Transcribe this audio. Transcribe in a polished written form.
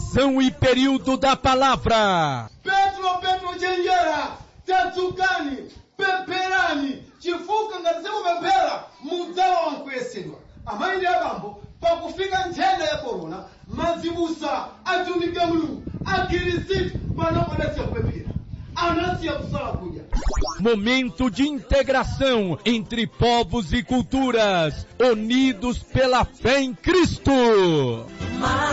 Estação e período da palavra. Petro chenjera, tatsukani, peperani, chifuka ngatiseku pepera, mudzawa wankuyesedwa. Amaindi abambo, pakufika nthenda ya corona, mazibusa, atumike mulungu, akirisiti, panopadasiya kupepera. Anasiya kusala kudya. Momento de integração entre povos e culturas, unidos pela fé em Cristo.